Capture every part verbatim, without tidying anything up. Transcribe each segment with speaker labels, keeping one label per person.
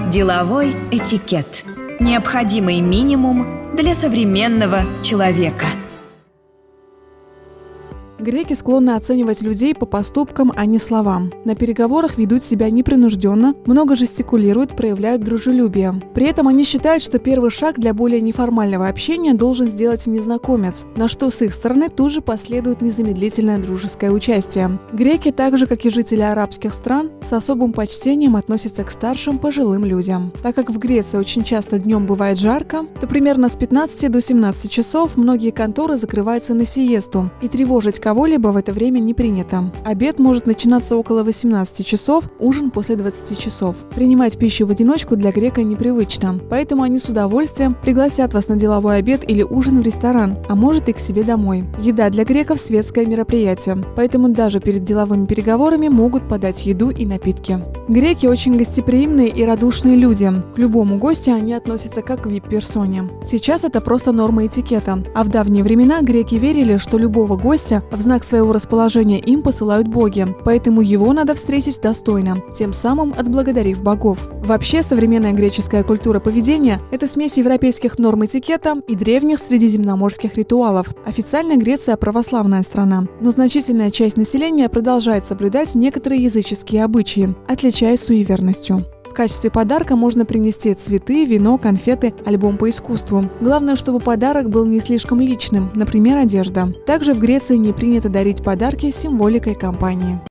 Speaker 1: Деловой этикет. Необходимый минимум для современного человека.
Speaker 2: Греки склонны оценивать людей по поступкам, а не словам. На переговорах ведут себя непринужденно, много жестикулируют, проявляют дружелюбие. При этом они считают, что первый шаг для более неформального общения должен сделать незнакомец, на что с их стороны тут же последует незамедлительное дружеское участие. Греки, так же как и жители арабских стран, с особым почтением относятся к старшим пожилым людям. Так как в Греции очень часто днем бывает жарко, то примерно с пятнадцати до семнадцати часов многие конторы закрываются на сиесту, и тревожить кого-либо в это время не принято. Обед может начинаться около восемнадцати часов, ужин после двадцати часов. Принимать пищу в одиночку для грека непривычно, поэтому они с удовольствием пригласят вас на деловой обед или ужин в ресторан, а может и к себе домой. Еда для греков – светское мероприятие, поэтому даже перед деловыми переговорами могут подать еду и напитки. Греки очень гостеприимные и радушные люди. К любому гостю они относятся как к ви ай пи-персоне. Сейчас это просто норма этикета, а в давние времена греки верили, что любого гостя в знак своего расположения им посылают боги, поэтому его надо встретить достойно, тем самым отблагодарив богов. Вообще, современная греческая культура поведения – это смесь европейских норм этикета и древних средиземноморских ритуалов. Официально Греция – православная страна, но значительная часть населения продолжает соблюдать некоторые языческие обычаи, отличаясь суеверностью. В качестве подарка можно принести цветы, вино, конфеты, альбом по искусству. Главное, чтобы подарок был не слишком личным, например, одежда. Также в Греции не принято дарить подарки с символикой компании.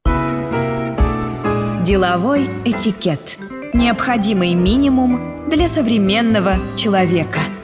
Speaker 1: Деловой этикет. Необходимый минимум для современного человека.